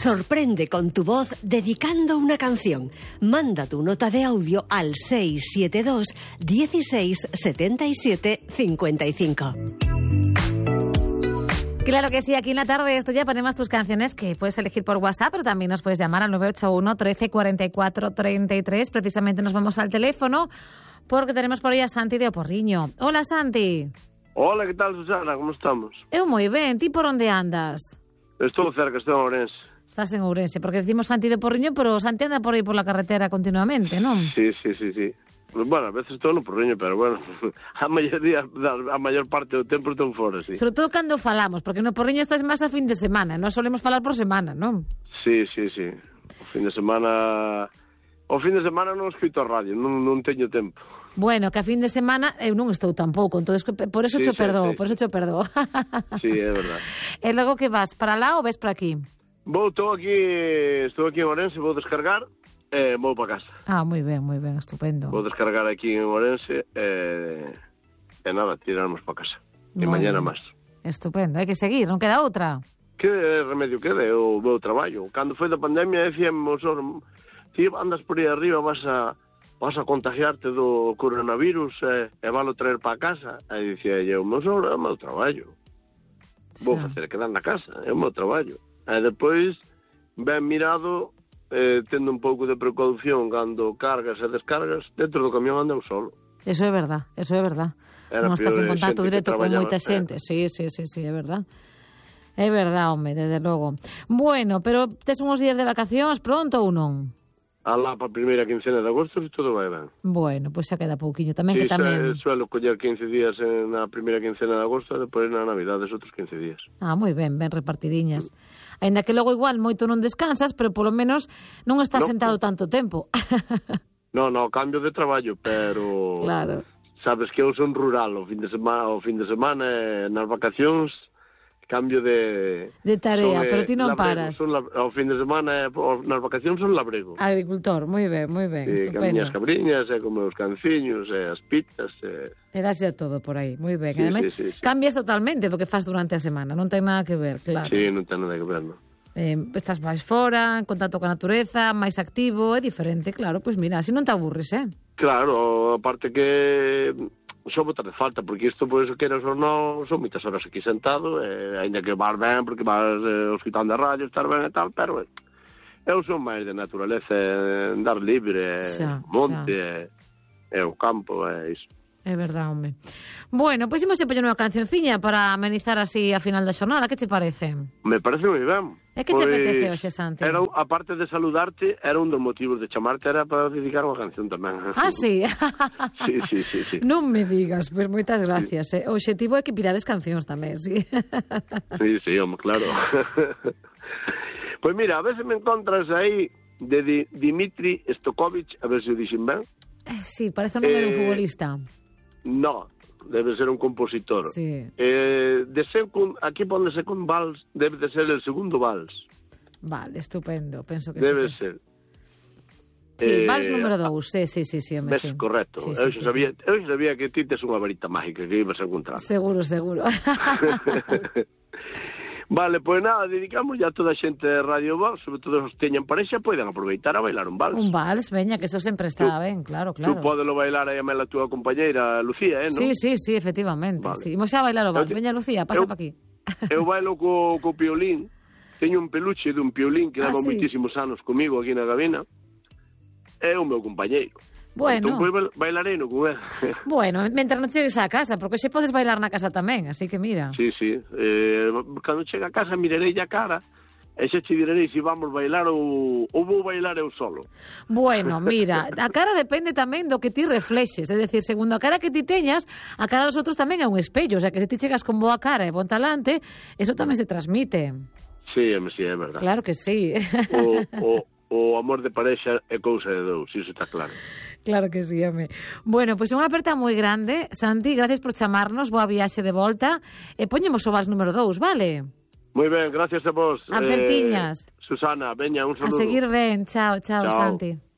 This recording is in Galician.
Sorprende con tu voz dedicando una canción. Manda tu nota de audio al 672 16 77 55. Claro que sí, aquí en la tarde esto ya ponemos tus canciones que puedes elegir por WhatsApp, pero también nos puedes llamar al 981 13 44 33. Precisamente nos vamos al teléfono porque tenemos por ahí a Santi de Oporriño. Hola, Santi. Hola, ¿qué tal, Susana? ¿Cómo estamos? Eu moi ben, ti por onde andas? Estou cerca, estou en Ourense. Estás en Ourense, porque decimos Santi de Porriño, pero Santi anda por aí por la carretera continuamente, non? Sí. Bueno, a veces estou no Porriño, pero bueno, a maior parte do tempo estou fora, sí. Sobre todo cando falamos, porque no Porriño estás máis a fin de semana, non solemos falar por semana, non? Sí. O fin de semana non escoito a radio, non teño tempo. Bueno, que a fin de semana eu non estou tampouco, entonces por eso cho perdoo. Sí, é verdad. E logo que vas, para lá ou ves para aquí? Estou aquí en Ourense, vou descargar e vou para casa. Ah, moi ben, estupendo. Vou descargar aquí en Ourense e nada, tirarmos para casa. E mañana máis. Estupendo, hai que seguir, non queda outra. Que remedio quede o meu traballo. Cando foi da pandemia, decíamos, ti andas por aí arriba, vas a contagiarte do coronavirus e valo traer para casa. E dicía eu, é o meu traballo. Vou facer quedar na casa, é o meu traballo. E depois, ben mirado, tendo un pouco de precaución cando cargas e descargas, dentro do camión anda eu solo. Eso é verdad. Non estás en contacto directo con moita xente. Sí, é verdad. É verdad, home, desde logo. Bueno, pero tes uns días de vacacións pronto ou non? Alá para a primeira quincena de agosto, se todo vai ben. Bueno, pois xa queda pouquiño tamén, sí, que tamén... suelo coller 15 días na primeira quincena de agosto e depois na Navidades outros 15 días. Ah, moi ben repartidiñas. Ainda que logo igual moito non descansas, pero polo menos non estás sentado tanto tempo. No, cambio de traballo, pero... Claro. Sabes que eu son rural, o fin de semana nas vacacións... Cambio de tarea, pero ti non paras. Ao fin de semana, nas vacacións son labrego. Agricultor, moi ben, estupendo. Camiñas cabriñas, como os canciños, as pitas. E das a todo por aí, moi ben. Sí, Ademais, sí. cambias totalmente do que faz durante a semana, non ten nada que ver, claro. Sí, non ten nada que ver, non. Estás máis fora, en contacto coa natureza, máis activo, é diferente, claro, pois mira, así non te aburres, Claro, aparte que... Só botar de falta, porque isto, por eso queras ou non, son moitas horas aquí sentado, ainda que vas ben, porque vas escutando a radio, estar ben e tal, pero eu son máis de naturaleza, andar libre, monte, o campo, iso. É verdade, home. Bueno, pois imos poñer unha cancionciña para amenizar así a final da xornada, que che parece? Me parece moi ben. E que che apetece hoxe, Santi? Aparte de saludarte, era un dos motivos de chamarte, era para dedicar unha canción tamén. Ah, sí? Sí. Non me digas, pois moitas gracias. O obxectivo é que pirades cancións tamén, sí? Sí, home, claro. Pois mira, a veces me encontras aí de Dimitri Stokovic, a ver se o dixen ben. Sí, parece o nome dun futbolista. No, debe ser un compositor. Sí. Aquí pone second vals, debe de ser el segundo vals. Vale, estupendo, penso que debe sí. Ser. Sí, vals número 2, sí. Ves, correcto. Eu sabía que ti tes unha varita mágica que ibas a encontrar. Seguro. Vale, pois nada, dedicamos ya a toda a xente de Radio Voz, sobre todo os que teñan parexa, poden aproveitar a bailar un vals. Un vals, veña, que eso sempre está ben, claro. Tú podelo bailar aí a mela túa compañeira Lucía, non? Sí, efectivamente. Vale. Sí. Imos xa bailar o vals. Veña, Lucía, pasa pa aquí. Eu bailo co piolín. Teño un peluche dun piolín que leva moitísimos anos comigo aquí na cabina. É o meu compañeiro. Bueno. Entón, bailarei no con él. Bueno, mentras non chegues á casa, porque xe podes bailar na casa tamén, así que mira. Sí. Cando chegue a casa mirarei a cara e xa che direi se vamos bailar ou vou bailar eu solo. Bueno, mira, a cara depende tamén do que ti reflexes, é dicir, segundo a cara que ti teñas, a cara dos outros tamén é un espello, o sea, que se ti chegas con boa cara e bon talante, eso tamén se transmite. Sí, é verdad. Claro que sí. O amor de parexa é cousa de dous, iso está claro. Claro que sí, home. Bueno, pois unha aperta moi grande. Santi, gracias por chamarnos, boa viaxe de volta. E poñemos o vals número 2, vale? Moi ben, gracias a vos. Apertiñas. Susana, veña, un saludo. A seguir ben, chao, Santi.